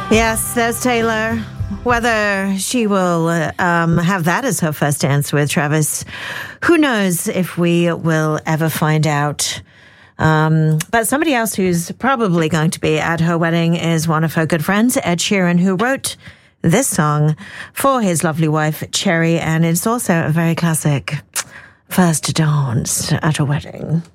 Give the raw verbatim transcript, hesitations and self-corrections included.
Yes, there's Taylor. Whether she will uh, um, have that as her first dance with Travis, who knows if we will ever find out. Um, but somebody else who's probably going to be at her wedding is one of her good friends, Ed Sheeran, who wrote this song for his lovely wife, Cherry, and it's also a very classic first dance at a wedding.